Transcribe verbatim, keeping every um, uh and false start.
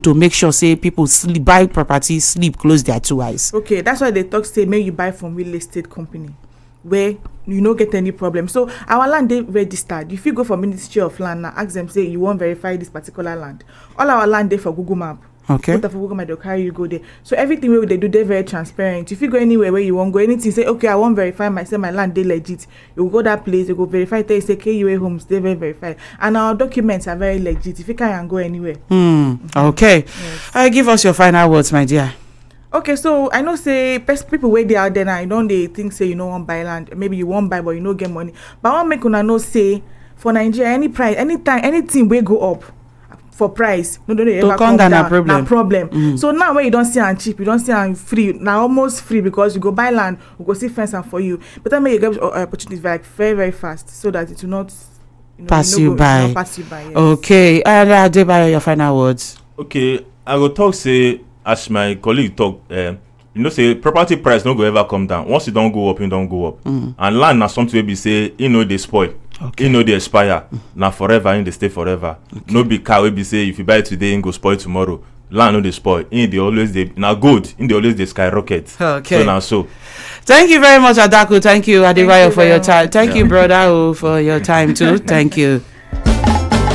to make sure say people sleep, buy property, sleep, close their two eyes. Okay, that's why they talk say make you buy from real estate company where you no get any problem. So our land they registered. If you go for Ministry of Land now, ask them say you won't verify this particular land. All our land they for Google Map. Okay. Put for Google Map, they'll carry you go there. So everything where they do, they're very transparent. If you go anywhere where you won't go, anything say okay, I won't verify myself, my land they legit. You go that place, you go verify. They say K U A homes, they very verify, and our documents are very legit. If you can't go anywhere. Hmm. Okay. Yes. Uh, give us your final words, my dear. Okay, so I know say pers- people where they out there now, you don't they think say you know want buy land, maybe you won't buy but you no get money. But I want make una know say for Nigeria any price, anytime, anything will go up for price, no no they To ever come come down down. na problem. Na problem. Mm. So now when you don't see am cheap, you don't see am free, now almost free because you go buy land, we go see fence am for you. But then make you get uh, opportunities like very very fast so that it will not you know, Pass no you go, by. not pass you by. Yes. Okay. And uh, Adebayo, your final words. Okay, I go talk say as my colleague talk. Uh, you know say property price no go ever come down. Once it don't go up, it don't go up. Mm. And land na something wey be say you know they spoil. Okay. You know they expire. Mm. Now forever, in they stay forever. Okay. No big car wey be say if you buy it today, it go spoil tomorrow. Land no they spoil. In they always they now good. In they always they skyrocket. Okay. So now so. Thank you very much, Adaku. Thank you, Adebayo, you for your very time. much. Thank Yeah. you, brother, oh, for your time too. Thank you.